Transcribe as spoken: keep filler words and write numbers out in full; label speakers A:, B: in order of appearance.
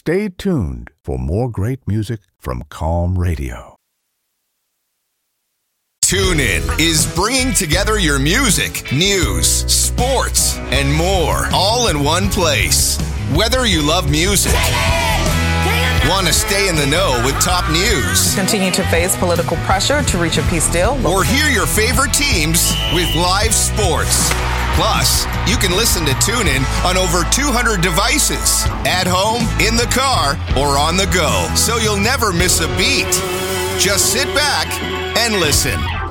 A: Stay tuned for more great music from Calm Radio.
B: TuneIn is bringing together your music, news, sports, and more, all in one place. Whether you love music, want to stay in the know with top news,
C: continue to face political pressure to reach a peace deal,
B: or hear your favorite teams with live sports. Plus, you can listen to TuneIn on over two hundred devices, at home, in the car, or on the go, so you'll never miss a beat. Just sit back and listen.